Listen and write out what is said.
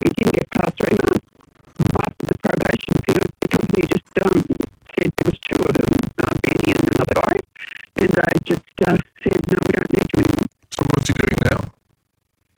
didn't get past 3 months. After the probation period, the company just said there was two of them, Benny and another guy, and they just